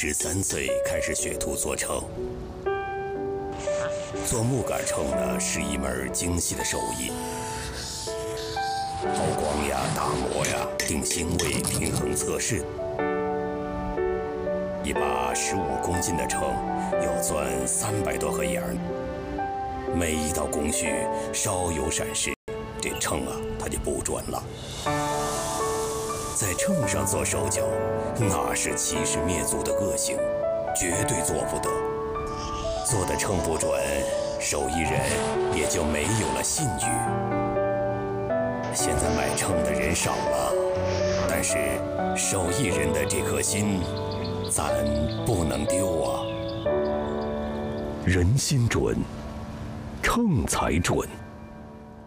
13岁开始学徒做秤。做木杆秤呢，是一门精细的手艺，抛光呀、打磨呀、定星位、平衡测试。一把15公斤的秤要钻300多个眼儿，每一道工序稍有闪失，这秤啊它就不准了。在秤上做手脚，那是欺师灭祖的恶行，绝对做不得。做的秤不准，手艺人也就没有了信誉。现在买秤的人少了，但是手艺人的这颗心，咱不能丢啊！人心准，秤才准。